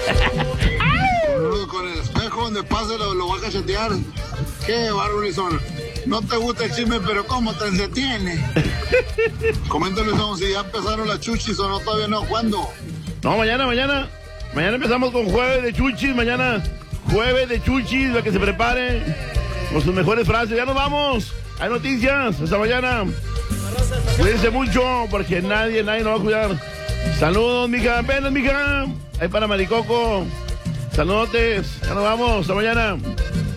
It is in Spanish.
Con el espejo donde pase lo va a cachetear. Qué bárbaro, Luisón. No te gusta el chisme, pero ¿cómo te entretiene? Coméntale, Luisón, si ya empezaron las chuchis o no, todavía no. ¿Cuándo? No, mañana. Mañana empezamos con jueves de chuchis. Mañana jueves de chuchis, para que se preparen con sus mejores frases. Ya nos vamos. Hay noticias. Hasta mañana. Cuídense mucho, porque nadie nos va a cuidar. Saludos, mija. Ven, mija. Ahí para Maricoco. Saludotes. Ya nos vamos. Hasta mañana.